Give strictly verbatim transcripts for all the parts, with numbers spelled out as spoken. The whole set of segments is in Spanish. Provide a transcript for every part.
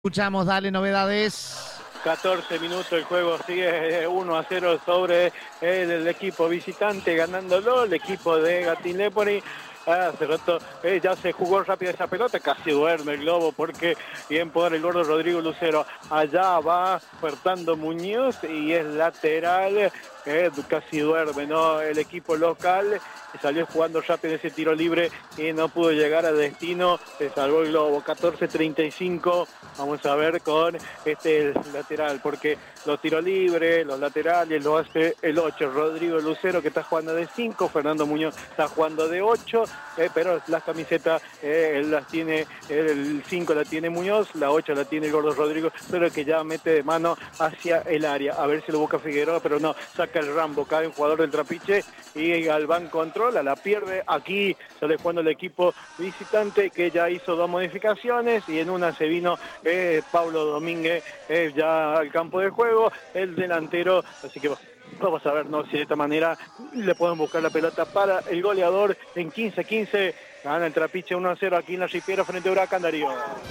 Escuchamos, dale novedades. catorce minutos, el juego sigue uno a cero sobre el equipo visitante, ganándolo el equipo de Gatín Lepori. Ah, hace rato eh, ya se jugó rápido esa pelota, casi duerme el globo porque bien por el gordo Rodrigo Lucero. Allá va Fernando Muñoz y es lateral, eh, casi duerme, ¿no? El equipo local salió jugando rápido ese tiro libre y no pudo llegar a destino, se salvó el globo. catorce treinta y cinco, vamos a ver con este lateral, porque los tiros libres, los laterales lo hace el ocho, Rodrigo Lucero, que está jugando de cinco, Fernando Muñoz está jugando de ocho, eh, pero las camisetas eh, las tiene, el cinco la tiene Muñoz, la ocho la tiene el gordo Rodrigo, pero que ya mete de mano hacia el área, a ver si lo busca Figueroa, pero no, saca el Rambo, cae un jugador del Trapiche y Galván controla, la pierde. Aquí sale jugando el equipo visitante, que ya hizo dos modificaciones y en una se vino eh, Pablo Domínguez eh, ya al campo de juego, el delantero, así que vamos a ver, ¿no?, si de esta manera le pueden buscar la pelota para el goleador. En quince quince gana el Trapiche uno a cero aquí en la Ripiera frente a Huracán Darío.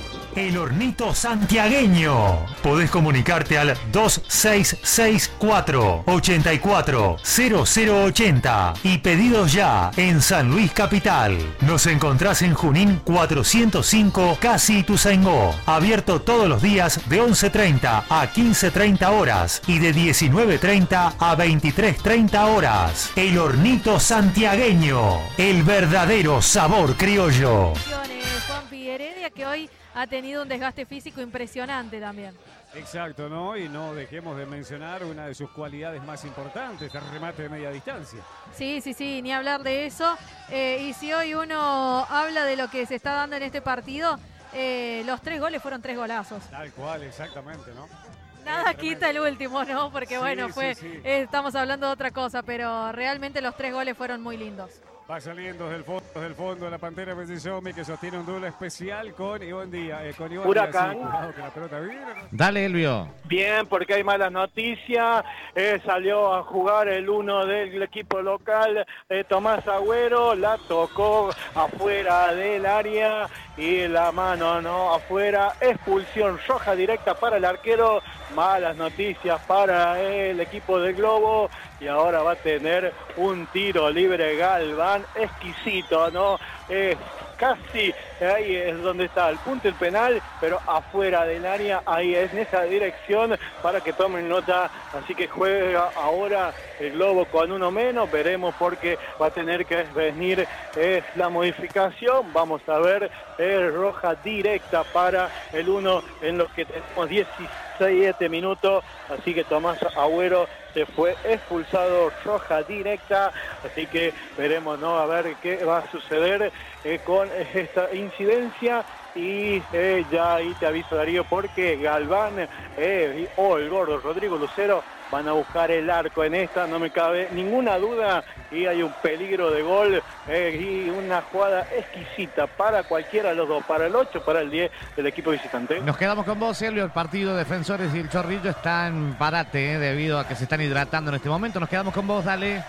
El Hornito Santiagueño. Podés comunicarte al dos seis seis cuatro, ocho cuatro, cero cero ocho cero y pedidos ya en San Luis Capital. Nos encontrás en Junín cuatrocientos cinco, Casi Ituzaingó. Abierto todos los días de once treinta a quince treinta horas y de diecinueve treinta a veintitrés treinta horas. El Hornito Santiagueño. El verdadero sabor criollo. Juanpi Heredia, que hoy ha tenido un desgaste físico impresionante también. Exacto, ¿no? Y no dejemos de mencionar una de sus cualidades más importantes, el remate de media distancia. Sí, sí, sí, ni hablar de eso. Eh, y si hoy uno habla de lo que se está dando en este partido, eh, los tres goles fueron tres golazos. Tal cual, exactamente, ¿no? Nada quita el último, ¿no? Porque sí, bueno, fue sí, sí. Eh, estamos hablando de otra cosa, pero realmente los tres goles fueron muy lindos. Va saliendo desde el fondo, desde el fondo de la Pantera Benzizomi, que sostiene un duelo especial con Iván Díaz. Eh, con Iván Huracán. Díaz, sí, cuidado que la pelota viene. Dale, Elvio. Bien, porque hay malas noticias. Eh, salió a jugar el uno del equipo local, eh, Tomás Agüero, la tocó afuera del área y la mano no afuera. Expulsión roja directa para el arquero. Malas noticias para el equipo del Globo y ahora va a tener un tiro libre Galván, exquisito, ¿no? Eh, casi ahí es donde está el punto del penal, pero afuera del área, ahí es, en esa dirección, para que tomen nota. Así que juega ahora el Globo con uno menos, veremos porque va a tener que venir eh, la modificación. Vamos a ver, eh, roja directa para el uno en los que tenemos diecisiete minutos, así que Tomás Agüero se fue expulsado, roja directa, así que veremos, ¿no?, a ver qué va a suceder eh, con esta incidencia. Y eh, ya ahí te aviso, Darío, porque Galván eh, o el gordo Rodrigo Lucero van a buscar el arco en esta, no me cabe ninguna duda, y hay un peligro de gol eh, y una jugada exquisita para cualquiera de los dos, para el ocho, para el diez del equipo visitante. Nos quedamos con vos, Elvio. El partido Defensores y el Chorrillo está en parate eh, debido a que se están hidratando en este momento. Nos quedamos con vos, dale.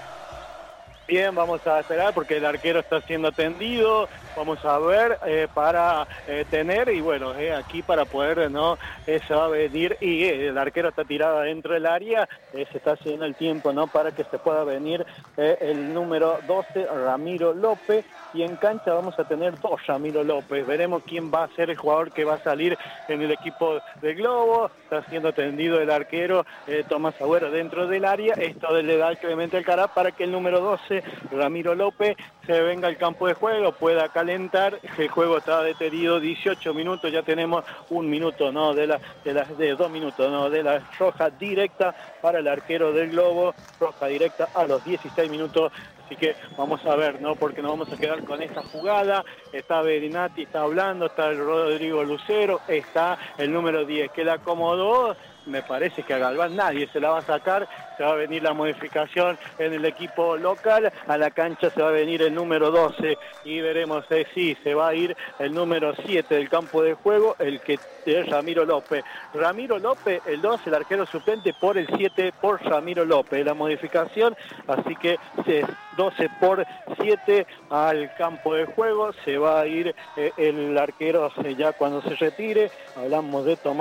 Bien, vamos a esperar porque el arquero está siendo atendido, vamos a ver eh, para eh, tener, y bueno, eh, aquí para poder, ¿no?, eh, se va a venir, y eh, el arquero está tirado dentro del área, eh, se está haciendo el tiempo, ¿no?, para que se pueda venir eh, el número doce, Ramiro López, y en cancha vamos a tener dos Ramiro López. Veremos quién va a ser el jugador que va a salir en el equipo de Globo. Está siendo atendido el arquero eh, Tomás Agüero dentro del área. Esto le da Clemente Alcaraz para que el número doce, Ramiro López, se venga al campo de juego, pueda calentar. El juego está detenido dieciocho minutos, ya tenemos un minuto, ¿no?, de la, de las de dos minutos, ¿no?, de la roja directa para el arquero del Globo, roja directa a los dieciséis minutos. Así que vamos a ver, ¿no?, porque nos vamos a quedar con esta jugada. Está Berinati, está hablando, está el Rodrigo Lucero, está el número diez que la acomodó. Me parece que a Galván nadie se la va a sacar se va a venir la modificación en el equipo local. A la cancha se va a venir el número doce y veremos eh, si se va a ir el número siete del campo de juego, el que es Ramiro López. Ramiro López, el doce, el arquero suplente, por el siete, por Ramiro López. La modificación, así que es doce por siete al campo de juego. Se va a ir eh, el arquero eh, ya cuando se retire. Hablamos de Tomás